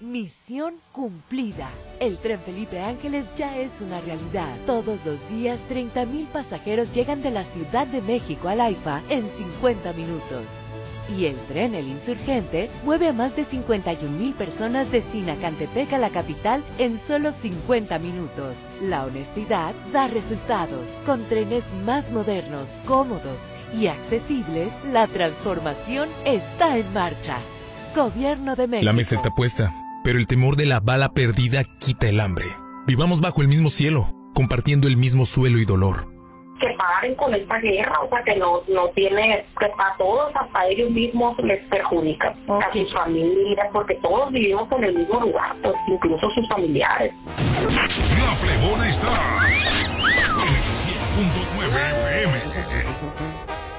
Misión cumplida. El tren Felipe Ángeles ya es una realidad. Todos los días 30,000 pasajeros llegan de la Ciudad de México al AIFA en 50 minutos. Y el tren El Insurgente mueve a más de 51,000 personas de Sinacantepec a la capital en solo 50 minutos. La honestidad da resultados. Con trenes más modernos, cómodos y accesibles, la transformación está en marcha. Gobierno de México. La mesa está puesta, pero el temor de la bala perdida quita el hambre. Vivamos bajo el mismo cielo, compartiendo el mismo suelo y dolor. Que paren con esta guerra, o sea, que no tiene, que a todos, hasta ellos mismos les perjudica, a sus familias, porque todos vivimos en el mismo lugar, pues, incluso sus familiares. La Plebona está en 100.9 FM.